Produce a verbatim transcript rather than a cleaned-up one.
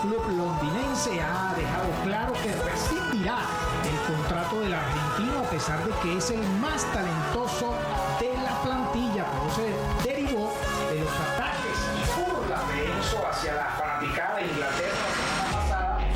club londinense ha dejado claro que rescindirá el contrato del argentino a pesar de que es el más talentoso